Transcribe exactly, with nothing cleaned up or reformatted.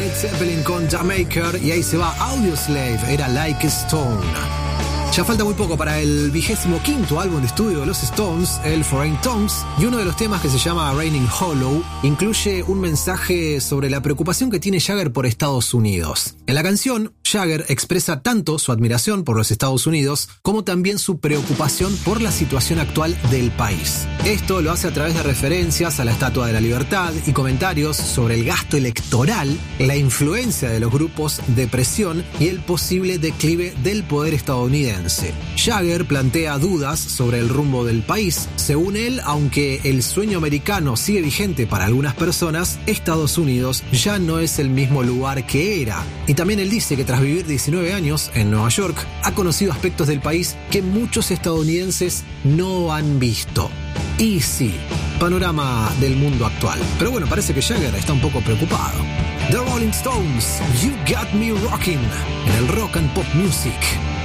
Led Zeppelin con Jamaica y ahí se va Audioslave, era Like a Stone. Ya falta muy poco para el vigésimo quinto álbum de estudio de los Stones, el Foreign Tongues, y uno de los temas, que se llama Raining Hollow, incluye un mensaje sobre la preocupación que tiene Jagger por Estados Unidos. En la canción, Jagger expresa tanto su admiración por los Estados Unidos como también su preocupación por la situación actual del país. Esto lo hace a través de referencias a la Estatua de la Libertad y comentarios sobre el gasto electoral, la influencia de los grupos de presión y el posible declive del poder estadounidense. Jagger plantea dudas sobre el rumbo del país. Según él, aunque el sueño americano sigue vigente para algunas personas, Estados Unidos ya no es el mismo lugar que era. Y también él dice que tras vivir diecinueve años en Nueva York, ha conocido aspectos del país que muchos estadounidenses no han visto. Y sí, panorama del mundo actual. Pero bueno, parece que Jagger está un poco preocupado. The Rolling Stones, You Got Me Rockin', en el Rock and Pop Music.